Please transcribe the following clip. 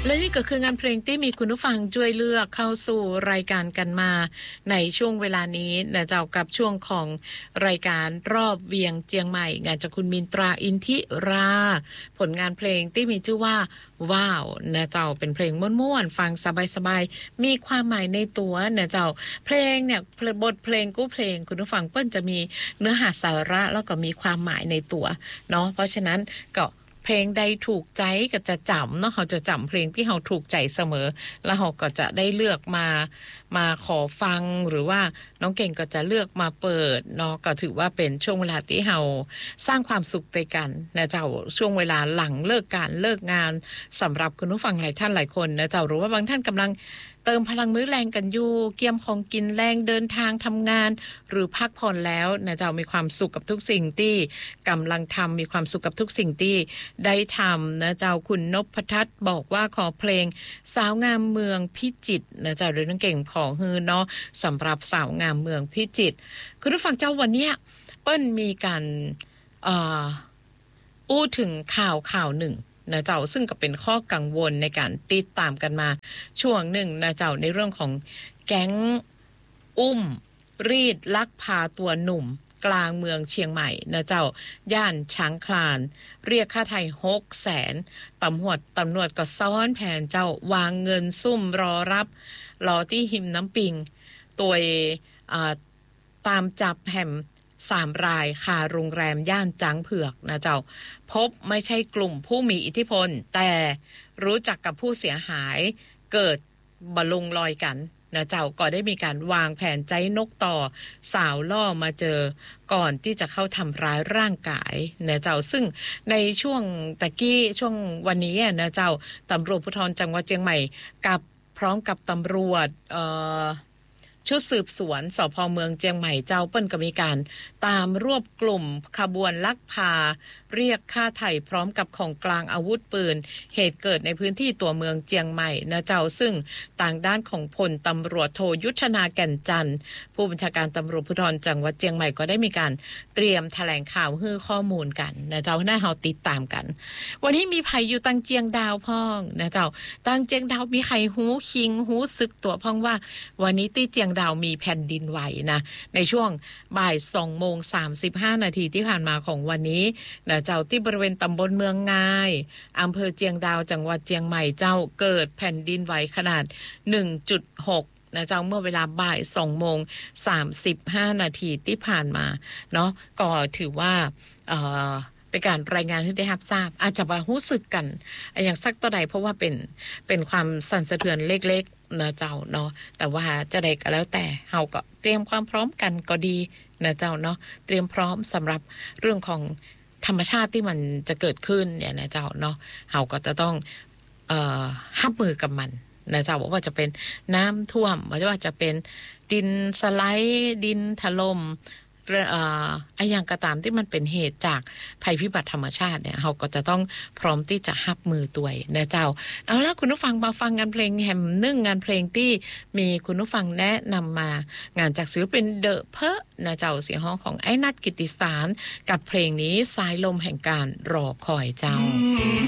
และนี่ก็คืองานเพลงที่มีคุณผู้ฟังช่วยเลือกเข้าสู่รายการกันมาในช่วงเวลานี้นะเจ้ากับช่วงของรายการรอบเวียงเจียงใหม่งานจากคุณมินตราอินทิราผลงานเพลงที่มีชื่อว่าว้าวนะเจ้าเป็นเพลงม่วนๆฟังสบายๆมีความหมายในตัวนะเจ้าเพลงเนี่ยบทเพลงกู้เพลงคุณผู้ฟังเปิ้นจะมีเนื้อหาสาระแล้วก็มีความหมายในตัวเนาะเพราะฉะนั้นก็เพลงใดถูกใจก็จะจำเนาะเขาจะจำเพลงที่เขาถูกใจเสมอแล้วเขาก็จะได้เลือกมาขอฟังหรือว่าน้องเก่งก็จะเลือกมาเปิดเนาะก็ถือว่าเป็นช่วงเวลาที่เราสร้างความสุขในกันนะเจ้าช่วงเวลาหลังเลิกการเลิกงานสำหรับคุณผู้ฟังหลายท่านหลายคนนะเจ้าหรือว่าบางท่านกำลังเติมพลังมื้อแรงกันอยู่เกี่ยมของกินแรงเดินทางทำงานหรือพักผ่อนแล้วนะเจ้ามีความสุขกับทุกสิ่งที่กำลังทำมีความสุขกับทุกสิ่งที่ได้ทำนะเจ้าคุณนพทัศน์บอกว่าขอเพลงสาวงามเมืองพิจิตรนะเจ้าโดยน้องเก่งพอฮือเนาะสำหรับสาวงามเมืองพิจิตรคุณผู้ฟังเจ้าวันนี้เปิ้ลมีการอู้ถึงข่าวหนึ่งนะเจ้าซึ่งก็เป็นข้อกังวลในการติดตามกันมาช่วงหนึ่งนะเจ้าในเรื่องของแก๊งอุ้มรีดลักพาตัวหนุ่มกลางเมืองเชียงใหม่นะเจ้าย่านช้างคลานเรียกค่าไถ่ 600,000 ตำรวจก็ซ้อนแผนเจ้าวางเงินซุ่มรอที่หิมน้ำปิงตัวตามจับแหม3 รายคาโรงแรมย่านจังเผือกนะเจ้าพบไม่ใช่กลุ่มผู้มีอิทธิพลแต่รู้จักกับผู้เสียหายเกิดบะลุงลอยกันนะเจ้าก็ได้มีการวางแผนใจนกต่อสาวล่อมาเจอก่อนที่จะเข้าทำร้ายร่างกายนะเจ้าซึ่งในช่วงตะกี้ช่วงวันนี้นะเจ้าตำรวจภูธรจังหวัดเชียงใหม่กับพร้อมกับตำรวจชุดสืบสวนสภ.เมืองเชียงใหม่เจ้าเปิ้นก็มีการตามรวบกลุ่มขบวนลักพาเรียกค่าไถ่พร้อมกับของกลางอาวุธปืนเหตุเกิดในพื้นที่ตัวเมืองเชียงใหม่นะเจ้าซึ่งต่างด้านของพลตำรวจโทยุทธนาแก่นจันทร์ผู้บัญชาการตำรวจภูธรจังหวัดเชียงใหม่ก็ได้มีการเตรียมแถลงข่าวให้ข้อมูลกันนะเจ้าให้เฮาติดตามกันวันนี้มีไผอยู่ตังเจียงดาวพ่องนะเจ้าตังเจียงดาวมีใครหูคิงหูสึกตัวพ่องว่าวันนี้ที่เจียงดาวมีแผ่นดินไหวนะในช่วงบ่าย 2:35 นาทีที่ผ่านมาของวันนี้นะเจ้าที่บริเวณตำบลเมืองงายอำเภอเจียงดาวจังหวัดเจียงใหม่เจ้าเกิดแผ่นดินไหวขนาด 1.6 นะเจ้าเมื่อเวลาบ่าย 2:35 นาทีที่ผ่านมาเนาะก็ถือว่าเป็นการรายงานให้ได้รับทราบอาจจะมารู้สึกกันอย่างสักต่อใดเพราะว่าเป็นความสั่นสะเทือนเล็กๆนะเจ้าเนาะแต่ว่าจะได้ก็แล้วแต่เฮาก็เตรียมความพร้อมกันก็ดีนะเจ้าเนาะเตรียมพร้อมสำหรับเรื่องของธรรมชาติที่มันจะเกิดขึ้นเนี่ยนะเจ้าเนาะเฮาก็จะต้องรับมือกับมันนะเจ้าว่าจะเป็นน้ำท่วมว่าจะเป็นดินสไลด์ดินถล่มอย่างก็ตามที่มันเป็นเหตุจากภัยพิบัติธรรมชาติเนี่ยเราก็จะต้องพร้อมที่จะรับมือตัวนะเจ้าเอาล่ะคุณผู้ฟังมาฟังงานเพลงแห่งหนึ่งงานเพลงที่มีคุณผู้ฟังแนะนำมางานจากศิลปินเดอะเพอนะเจ้าเสียงร้องของไอ้นัทกิตติสารกับเพลงนี้สายลมแห่งการรอคอยเจ้า